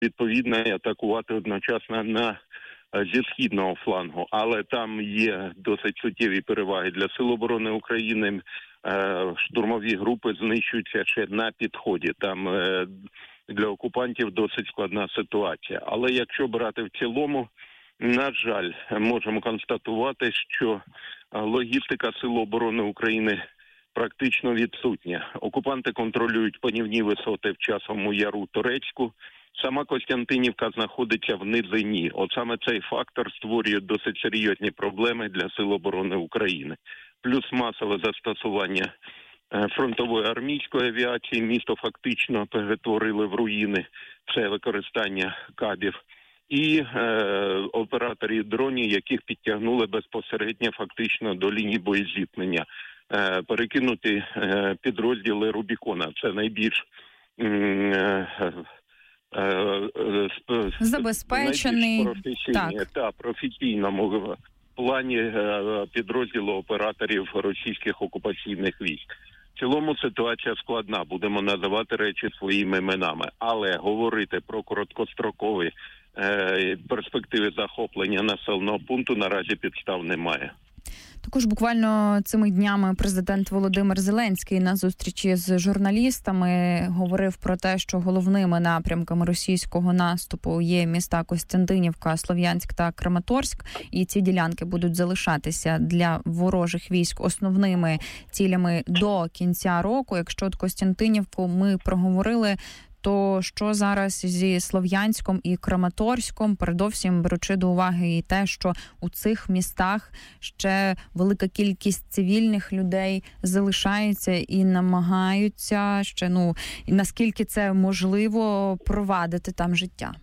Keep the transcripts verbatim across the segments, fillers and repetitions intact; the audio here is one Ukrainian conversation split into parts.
відповідно атакувати одночасно на зі східного флангу, але там є досить суттєві переваги для Сил оборони України. Штурмові групи знищуються ще на підході. Там для окупантів досить складна ситуація. Але якщо брати в цілому, на жаль, можемо констатувати, що логістика Сил оборони України практично відсутня. Окупанти контролюють панівні висоти в Часовому Яру, Торецьку. Сама Костянтинівка знаходиться в низині. От саме цей фактор створює досить серйозні проблеми для Сил оборони України. Плюс масове застосування фронтової армійської авіації. Місто фактично перетворили в руїни. Це використання кабів. І е, операторів дронів, яких підтягнули безпосередньо фактично до лінії боєзіткнення. Е, перекинути е, підрозділи Рубікона. Це найбільш е, забезпечений професійні та професійному плані підрозділу операторів російських окупаційних військ. В цілому ситуація складна, будемо називати речі своїми іменами, але говорити про короткострокові е, перспективи захоплення населеного пункту наразі підстав немає. Також буквально цими днями президент Володимир Зеленський на зустрічі з журналістами говорив про те, що головними напрямками російського наступу є міста Костянтинівка, Слов'янськ та Краматорськ, і ці ділянки будуть залишатися для ворожих військ основними цілями до кінця року. Якщо от Костянтинівку ми проговорили, то що зараз зі Слов'янськом і Краматорськом, передовсім беручи до уваги і те, що у цих містах ще велика кількість цивільних людей залишається і намагаються ще, ну, і наскільки це можливо провадити там життя?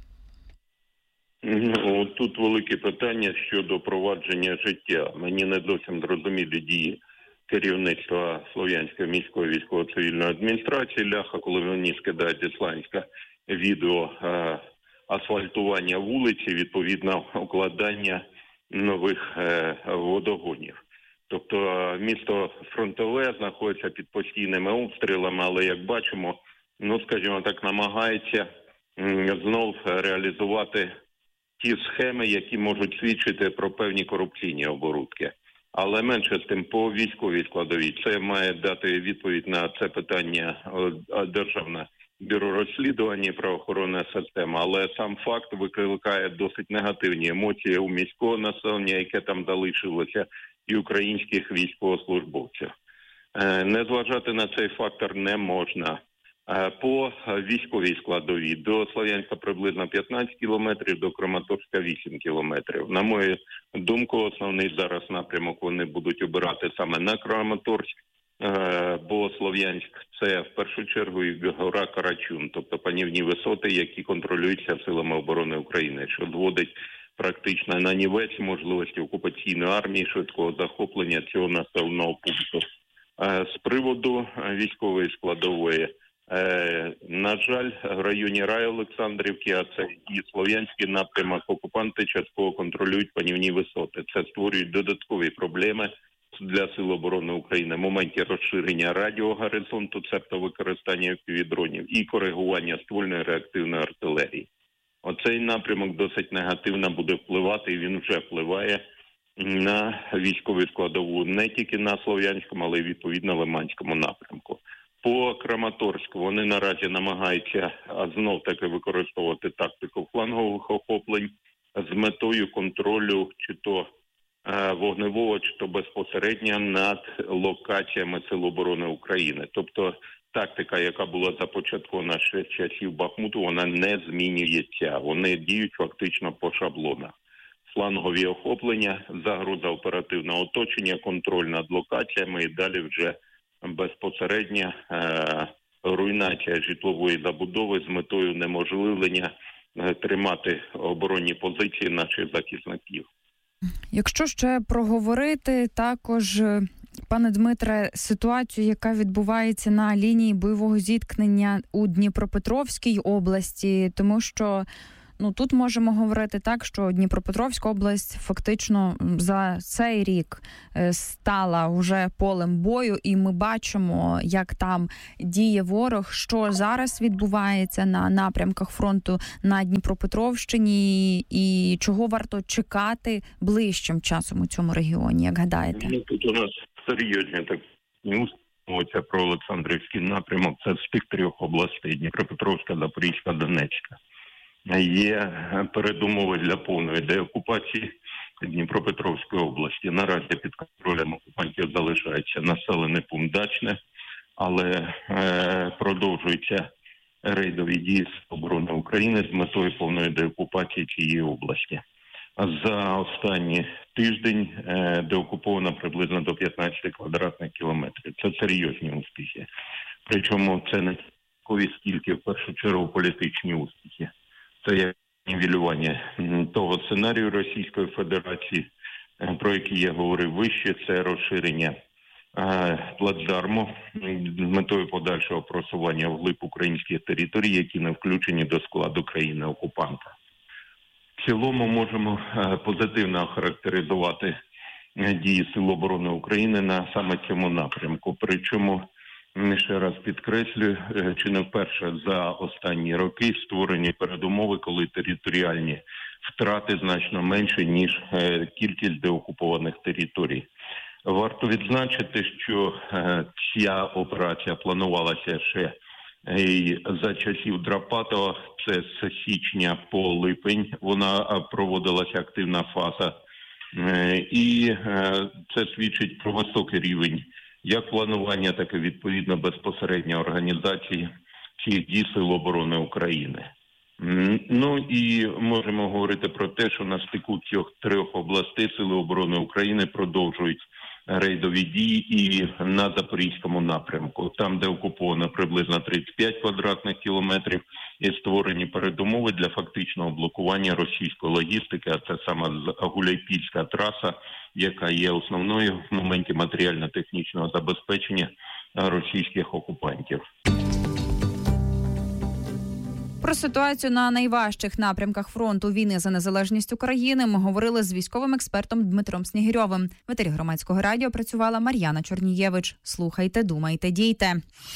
Ну, тут велике питання щодо провадження життя. Мені не зовсім зрозумілі дії керівництва Слов'янської міської військово-цивільної адміністрації Ляха, коли вони скидають зі Слов'янська відео е, асфальтування вулиці, відповідно укладання нових е, водогонів. Тобто місто фронтове знаходиться під постійними обстрілами, але, як бачимо, ну, скажімо так, намагається м, знов реалізувати ті схеми, які можуть свідчити про певні корупційні оборудки. Але менше з тим, по військовій складовій, це має дати відповідь на це питання Державне бюро розслідування і правоохоронна система. Але сам факт викликає досить негативні емоції у міського населення, яке там залишилося, і українських військовослужбовців. Не зважати на цей фактор не можна. По військовій складовій до Слов'янська приблизно п'ятнадцять кілометрів, до Краматорська вісім кілометрів. На мою думку, основний зараз напрямок вони будуть обирати саме на Краматорськ, бо Слов'янськ – це в першу чергу і гора Карачун, тобто панівні висоти, які контролюються Силами оборони України, що зводить практично на нівець можливості окупаційної армії швидкого захоплення цього населеного пункту. З приводу військової складової, Е, на жаль, в районі Рай-Олександрівки, а це і Слов'янський напрямок, окупанти частково контролюють панівні висоти. Це створює додаткові проблеми для Сил оборони України в моменті розширення радіогоризонту, цебто використання півдронів і коригування ствольної реактивної артилерії. Оцей напрямок досить негативно буде впливати, і він вже впливає на військову складову не тільки на Слов'янському, але й відповідно Лиманському напрямку. По Краматорську вони наразі намагаються знов-таки використовувати тактику флангових охоплень з метою контролю чи то е, вогневого, чи то безпосередньо над локаціями Сил оборони України. Тобто тактика, яка була започаткована ще з часів Бахмуту, вона не змінюється. Вони діють фактично по шаблонах. Флангові охоплення, загроза оперативного оточення, контроль над локаціями і далі вже безпосередня е, руйнація житлової забудови з метою неможливлення е, тримати оборонні позиції наших захисників. Якщо ще проговорити також, пане Дмитре, ситуацію, яка відбувається на лінії бойового зіткнення у Дніпропетровській області, тому що ну тут можемо говорити так, що Дніпропетровська область фактично за цей рік стала вже полем бою, і ми бачимо, як там діє ворог, що зараз відбувається на напрямках фронту на Дніпропетровщині, і чого варто чекати ближчим часом у цьому регіоні, як гадаєте? Ну, тут у нас серйозні так не мовиться про Олександрівський напрямок. Це з тих трьох областей: Дніпропетровська, Запорізька, Донецька. Є передумови для повної деокупації Дніпропетровської області. Наразі під контролем окупантів залишається населений пункт Дачне, але е, продовжуються рейдові дії Сил оборони України з метою повної деокупації цієї області. За останній тиждень е, деокуповано приблизно до п'ятнадцять квадратних кілометрів. Це серйозні успіхи. Причому це не тільки скільки, в першу чергу, політичні успіхи. Це як нівелювання того сценарію Російської Федерації, про який я говорив вище, це розширення е, плацдарму з метою подальшого просування вглиб українських територій, які не включені до складу країни-окупанта. В цілому можемо е, позитивно охарактеризувати дії Сил оборони України на саме цьому напрямку. Причому, ще раз підкреслюю, чи не вперше за останні роки створені передумови, коли територіальні втрати значно менше, ніж кількість деокупованих територій. Варто відзначити, що ця операція планувалася ще і за часів Драпатова, це з січня по липень, вона проводилася активна фаза. І це свідчить про високий рівень як планування, так і відповідно безпосередньо організації цих дій Сил оборони України. Ну і можемо говорити про те, що на стику цих трьох областей Сили оборони України продовжують рейдові дії і на Запорізькому напрямку, там, де окуповано приблизно тридцять п'ять квадратних кілометрів, і створені передумови для фактичного блокування російської логістики, а це саме Гуляйпільська траса, яка є основною в моменті матеріально-технічного забезпечення російських окупантів. Про ситуацію на найважчих напрямках фронту війни за незалежність України ми говорили з військовим експертом Дмитром Снігирьовим. В етері Громадського радіо працювала Мар'яна Чорнієвич. Слухайте, думайте, дійте.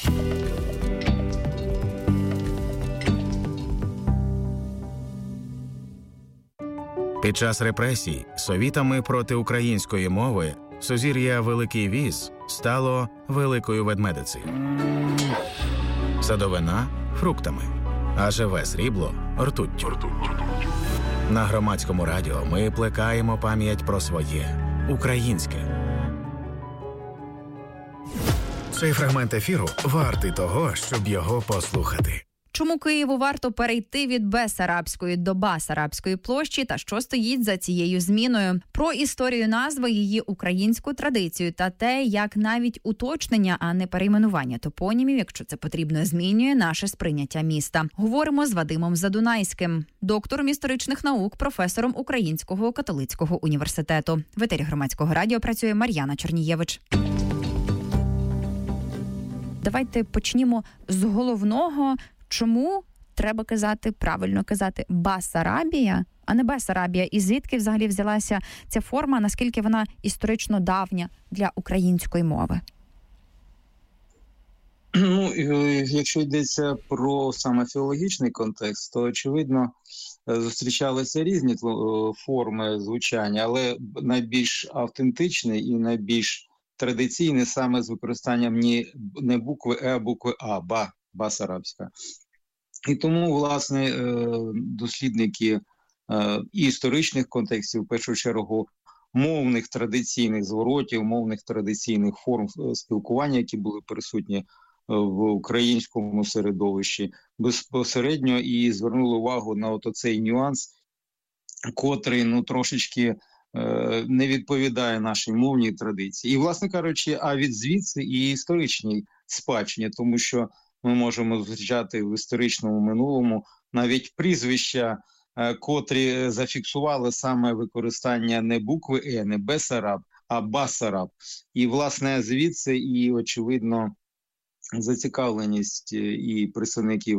Під час репресій совітами проти української мови сузір'я Великий Віз стало Великою Ведмедицею. Садовина – фруктами, а живе срібло – ртуттю. На Громадському радіо ми плекаємо пам'ять про своє – українське. Цей фрагмент ефіру вартий того, щоб його послухати. Чому Києву варто перейти від Бессарабської до Басарабської площі та що стоїть за цією зміною? Про історію назви, її українську традицію та те, як навіть уточнення, а не перейменування топонімів, якщо це потрібно, змінює наше сприйняття міста. Говоримо з Вадимом Задунайським, доктором історичних наук, професором Українського католицького університету. В етері Громадського радіо працює Мар'яна Чорнієвич. Давайте почнімо з головного. Чому треба казати, правильно казати, Басарабія, а не Бесарабія? І звідки взагалі взялася ця форма, наскільки вона історично давня для української мови? Ну, якщо йдеться про саме філологічний контекст, то, очевидно, зустрічалися різні форми звучання, але найбільш автентичний і найбільш традиційний саме з використанням не букви Е, а букви А, ба, Басарабська. І тому, власне, дослідники і історичних контекстів, в першу чергу, мовних традиційних зворотів, мовних традиційних форм спілкування, які були присутні в українському середовищі, безпосередньо і звернули увагу на от оцей нюанс, котрий, ну, трошечки не відповідає нашій мовній традиції. І, власне кажучи, а від звідси і історичній спадщині, тому що ми можемо зустрічати в історичному минулому навіть прізвища, котрі зафіксували саме використання не букви Е, не Бесараб, а Басараб. І, власне, звідси і, очевидно, зацікавленість і представників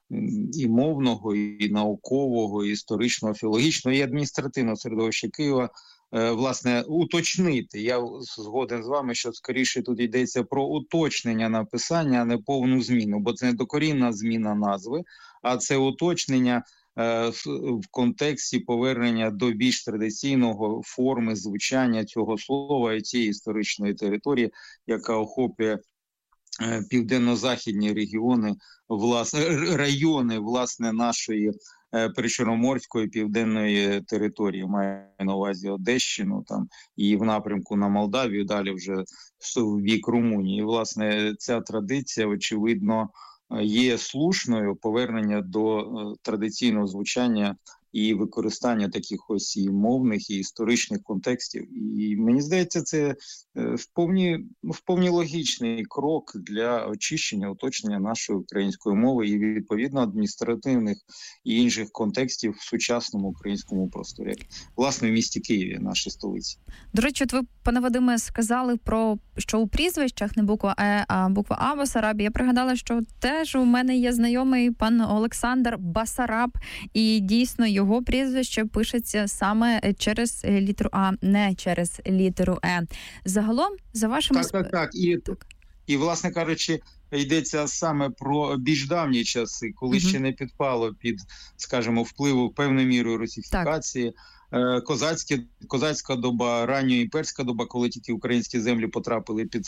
і мовного, і наукового, і історичного, філологічного, і адміністративного середовища Києва, власне, уточнити. Я згоден з вами, що скоріше тут йдеться про уточнення написання, а не повну зміну, бо це не докорінна зміна назви, а це уточнення в контексті повернення до більш традиційного форми звучання цього слова і цієї історичної території, яка охоплює південно-західні регіони, власне, райони, власне, нашої причорноморської південної території, маю на увазі Одещину, там, і в напрямку на Молдавію, далі вже в бік Румунії. І, власне, ця традиція, очевидно, є слушною, повернення до традиційного звучання і використання таких ось і мовних, і історичних контекстів. І мені здається, це вповні, вповні логічний крок для очищення, уточнення нашої української мови і, відповідно, адміністративних і інших контекстів в сучасному українському просторі. Власне, в місті Києві, нашій столиці. До речі, от ви, пане Вадиме, сказали про, що у прізвищах не буква Е, а буква А Басараб. Я пригадала, що теж у мене є знайомий пан Олександр Басараб, і дійсно його прізвище пишеться саме через літеру А, не через літеру Е. Загалом, за вашими... Так, так, так. І, так. І, власне кажучи, йдеться саме про більш давні часи, коли угу. ще не підпало під, скажімо, впливу певною мірою русифікації. Так. Козацькі, козацька доба, рання імперська доба, коли тільки українські землі потрапили під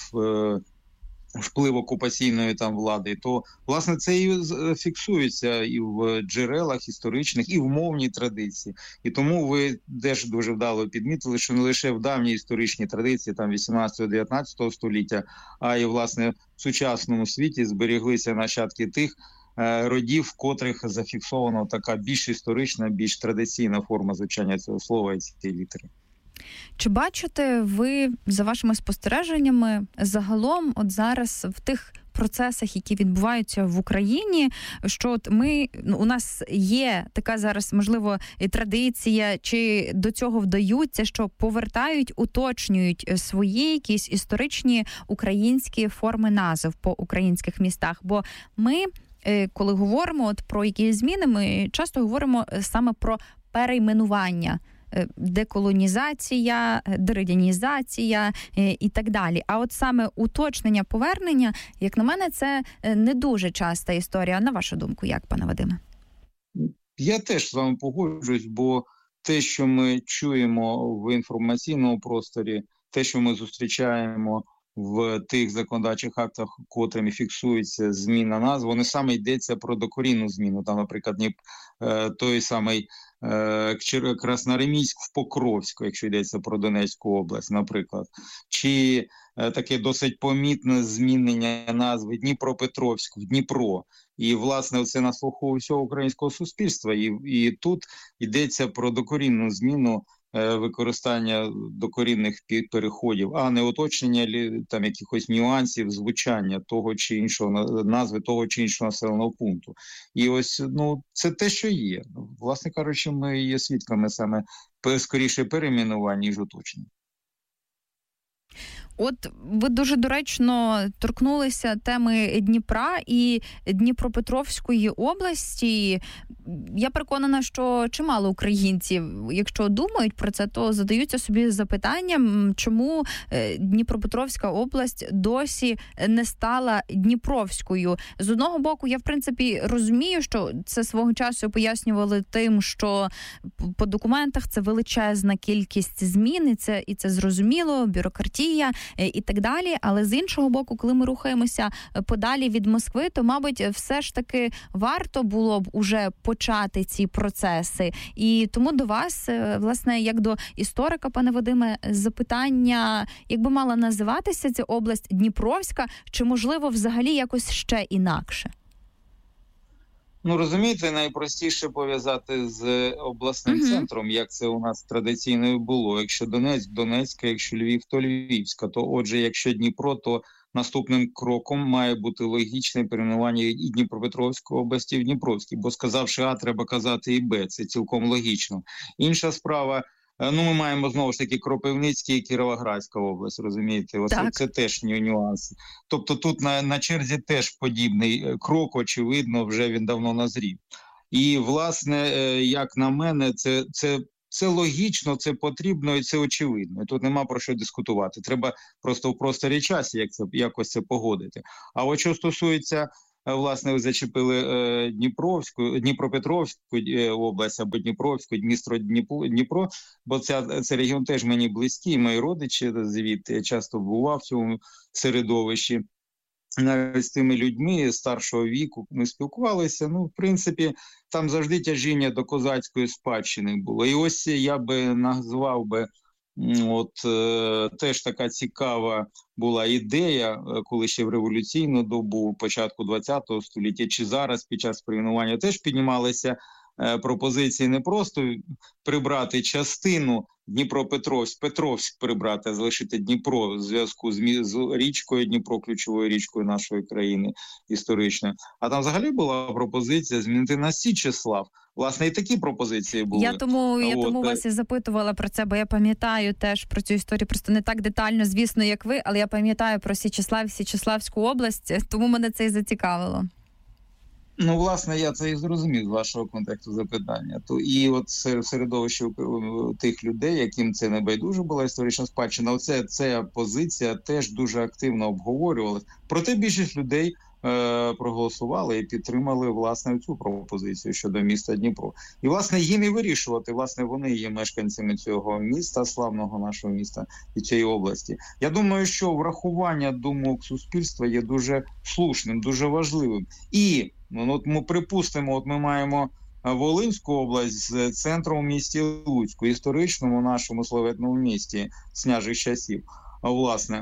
вплив окупаційної там влади, то, власне, це і фіксується і в джерелах історичних, і в мовній традиції. І тому ви теж дуже вдало підмітили, що не лише в давній історичній традиції, там вісімнадцятого-дев'ятнадцятого століття, а й, власне, в сучасному світі зберіглися нащадки тих е, родів, в котрих зафіксована така більш історична, більш традиційна форма звучання цього слова і цієї літери. Чи бачите ви, за вашими спостереженнями, загалом от зараз в тих процесах, які відбуваються в Україні, що от ми, ну, у нас є така зараз, можливо, традиція, чи до цього вдаються, що повертають, уточнюють свої якісь історичні українські форми назв по українських містах? Бо ми, коли говоримо от про якісь зміни, ми часто говоримо саме про перейменування, деколонізація, дерадянізація і так далі. А от саме уточнення, повернення, як на мене, це не дуже часта історія. На вашу думку, як, пане Вадиме? Я теж з вами погоджуюсь, бо те, що ми чуємо в інформаційному просторі, те, що ми зустрічаємо в тих законодавчих актах, котрими фіксується зміна назв, вони саме йдеться про докорінну зміну. Там, наприклад, той самий Красноармійськ в Покровську, якщо йдеться про Донецьку область, наприклад. Чи таке досить помітне змінення назви Дніпропетровськ в Дніпро. І, власне, це на слуху всього українського суспільства. І, і тут йдеться про докорінну зміну використання докорінних переходів, а не уточнення там якихось нюансів звучання того чи іншого, назви того чи іншого населеного пункту. І ось, ну, це те, що є. Власне кажучи, ми є свідками саме скоріше перейменувань, ніж уточнень. От ви дуже доречно торкнулися теми Дніпра і Дніпропетровської області. Я переконана, що чимало українців, якщо думають про це, то задаються собі запитанням, чому Дніпропетровська область досі не стала Дніпровською. З одного боку, я, в принципі, розумію, що це свого часу пояснювали тим, що по документах це величезна кількість змін, і це, і це зрозуміло, бюрократія і так далі. Але з іншого боку, коли ми рухаємося подалі від Москви, то, мабуть, все ж таки варто було б уже почати ці процеси. І тому до вас, власне, як до історика, пане Вадиме, запитання, як би мала називатися ця область Дніпровська, чи, можливо, взагалі якось ще інакше? Ну, розумієте, найпростіше пов'язати з обласним uh-huh. центром, як це у нас традиційно і було. Якщо Донецьк – Донецька, якщо Львів – то Львівська. То, отже, якщо Дніпро, то наступним кроком має бути логічне перейменування і Дніпропетровської області, і в Дніпровській. Бо сказавши А, треба казати і Б. Це цілком логічно. Інша справа, Ну, ми маємо, знову ж таки, Кропивницький і Кіровоградська область, розумієте? Ось це, це теж нюанси. Тобто тут на, на черзі теж подібний крок, очевидно, вже він давно назрів. І, власне, як на мене, це, це, це логічно, це потрібно і це очевидно. І тут нема про що дискутувати. Треба просто в просторі часі як це, якось це погодити. А от що стосується, власне, ви зачепили е, Дніпровську, Дніпропетровську е, область або Дніпровську, Дністро, Дніпро, Дніпро, бо ця, цей регіон теж мені близький, мої родичі звідти, я часто бував в цьому середовищі. Навіть з тими людьми старшого віку ми спілкувалися, ну, в принципі, там завжди тяжіння до козацької спадщини було. І ось я би назвав би, от е, теж така цікава була ідея, коли ще в революційну добу, початку ХХ століття, чи зараз під час перейменування теж піднімалися е, пропозиції не просто прибрати частину Дніпропетровськ, Петровськ прибрати, залишити Дніпро в зв'язку з, з річкою Дніпро, ключовою річкою нашої країни історичною. А там взагалі була пропозиція змінити на Січеслав. Власне, і такі пропозиції були. Я тому, я От. тому вас і запитувала про це, бо я пам'ятаю теж про цю історію, просто не так детально, звісно, як ви, але я пам'ятаю про Січеслав, Січеславську область, тому мене це і зацікавило. Ну, власне, я це і зрозумів з вашого контексту запитання. То і от середовище тих людей, яким це не байдуже була історична спадщина, оце, ця позиція теж дуже активно обговорювалась. Проте більшість людей е, проголосували і підтримали, власне, цю пропозицію щодо міста Дніпро. І, власне, їм і вирішувати. Власне, вони є мешканцями цього міста, славного нашого міста і цієї області. Я думаю, що врахування думок суспільства є дуже слушним, дуже важливим. І Ну, от ми припустимо, от ми маємо Волинську область з центром у місті Луцьку, історичному нашому славетному місті з княжих часів. Власне,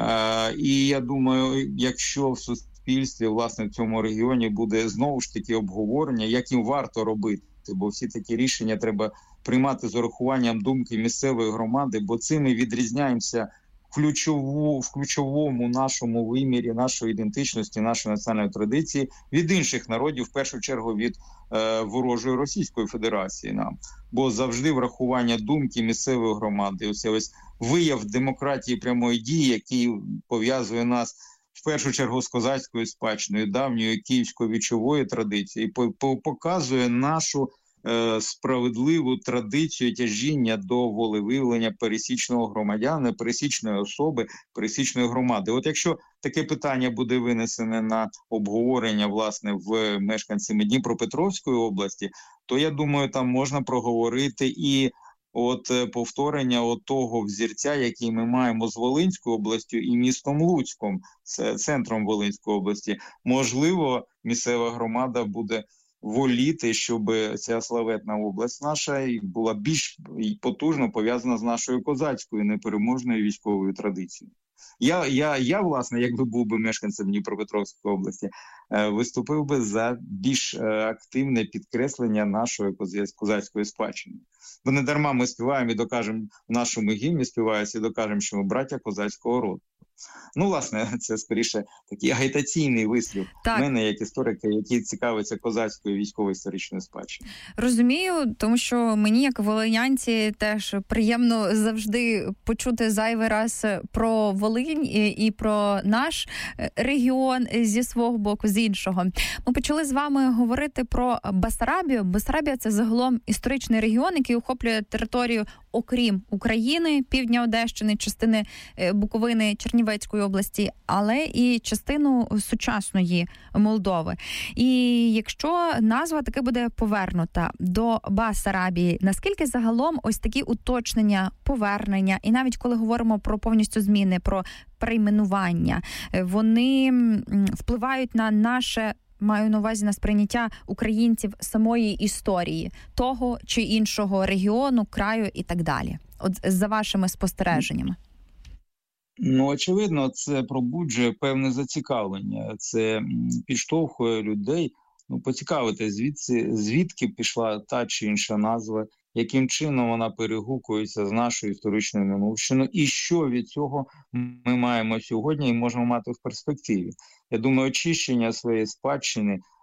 і я думаю, якщо в суспільстві, власне, в цьому регіоні буде знову ж таки обговорення, як їм варто робити, бо всі такі рішення треба приймати з урахуванням думки місцевої громади, бо цим ми відрізняємося Ключову, в ключовому нашому вимірі, нашої ідентичності, нашої національної традиції від інших народів, в першу чергу від е, ворожої Російської Федерації нам. Бо завжди врахування думки місцевої громади, ось ось вияв демократії прямої дії, який пов'язує нас в першу чергу з козацькою спадщиною, давньою київською вічовою традицією, показує нашу справедливу традицію тяжіння до волевиявлення пересічного громадянина, пересічної особи, пересічної громади. От якщо таке питання буде винесене на обговорення, власне, в мешканцями Дніпропетровської області, то, я думаю, там можна проговорити і от повторення от того взірця, який ми маємо з Волинською областю і містом Луцьком, з центром Волинської області. Можливо, місцева громада буде воліти, щоб ця славетна область наша була більш потужно пов'язана з нашою козацькою непереможною військовою традицією. Я, я, я, власне, якби був би мешканцем Дніпропетровської області, виступив би за більш активне підкреслення нашої козацької спадщини. Бо не дарма ми співаємо і докажемо, в нашому гімні співається і докажемо, що ми браття козацького роду. Ну, власне, це скоріше такий агітаційний вислів в мене, як історика, який цікавиться козацькою військово-історичною спадщиною. Розумію, тому що мені, як волинянці, теж приємно завжди почути зайвий раз про Волинь і про наш регіон зі свого боку, з іншого. Ми почали з вами говорити про Басарабію. Басарабія – це загалом історичний регіон, який охоплює територію, окрім України, півдня Одещини, частини Буковини, Чернівецької області, але і частину сучасної Молдови. І якщо назва таки буде повернута до Басарабії, наскільки загалом ось такі уточнення, повернення, і навіть коли говоримо про повністю зміни, про перейменування, вони впливають на наше, маю на увазі, на сприйняття українців самої історії, того чи іншого регіону, краю і так далі. От за вашими спостереженнями. Ну, очевидно, це пробуджує певне зацікавлення. Це підштовхує людей, ну, поцікавити, звідси, звідки пішла та чи інша назва, яким чином вона перегукується з нашою історичною минувщиною, і що від цього ми маємо сьогодні і можемо мати в перспективі. Я думаю, очищення своєї спадщини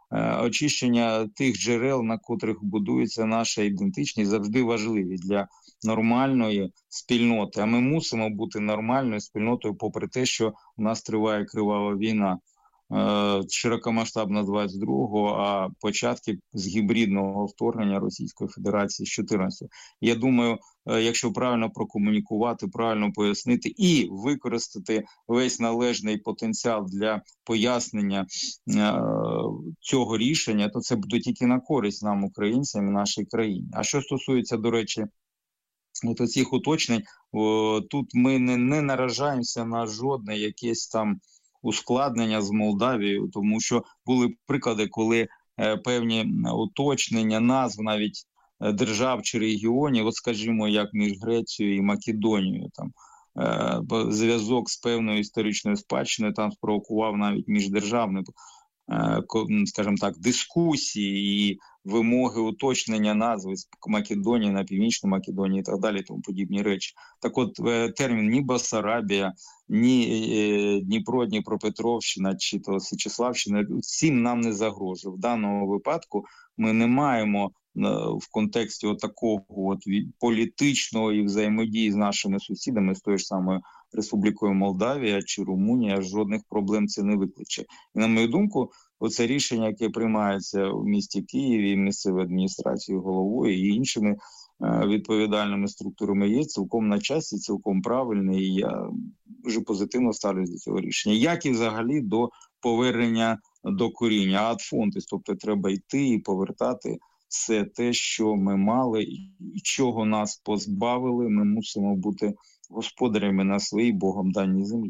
очищення тих джерел, на котрих будується наша ідентичність, завжди важливі для нормальної спільноти. А ми мусимо бути нормальною спільнотою, попри те, що у нас триває кривава війна. Широкомасштабна двадцять другого, а початки з гібридного вторгнення Російської Федерації з чотирнадцятого. Я думаю, якщо правильно прокомунікувати, правильно пояснити і використати весь належний потенціал для пояснення цього рішення, то це буде тільки на користь нам, українцям, і нашій країні. А що стосується, до речі, от оцих уточнень, тут ми не, не наражаємося на жодне якесь там ускладнення з Молдавією, тому що були приклади, коли е, певні уточнення назв навіть е, держав чи регіонів, от скажімо, як між Грецією і Македонією, там е, зв'язок з певною історичною спадщиною там спровокував навіть міждержавні, е, скажімо так, дискусії і вимоги уточнення назви з Македонії на Північну Македонію і так далі, тому подібні речі. Так от термін ні Басарабія, ні Дніпро, Дніпропетровщина чи то Січеславщина, всім нам не загрожує. В даному випадку ми не маємо в контексті такого от політичного і взаємодії з нашими сусідами, з тою ж самою Республікою Молдавія чи Румунія, жодних проблем це не викличе. І на мою думку, оце рішення, яке приймається в місті Києві, місцевою адміністрацією, головою і іншими відповідальними структурами, є цілком на часі, цілком правильне, і я дуже позитивно ставлюсь до цього рішення. Як і взагалі до повернення до коріння, ад фонтис, тобто треба йти і повертати все те, що ми мали і чого нас позбавили. Ми мусимо бути господарями на своїй Богом даній землі.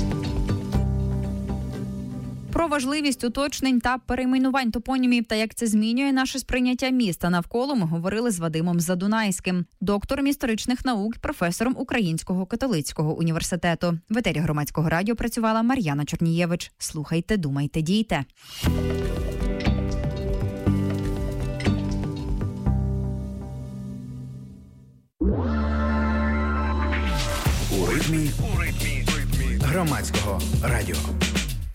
Про важливість уточнень та перейменувань топонімів та як це змінює наше сприйняття міста навколо ми говорили з Вадимом Задунайським, доктором історичних наук, професором Українського католицького університету. В етері Громадського радіо працювала Мар'яна Чорнієвич. Слухайте, думайте, дійте. У ритмі Громадського радіо.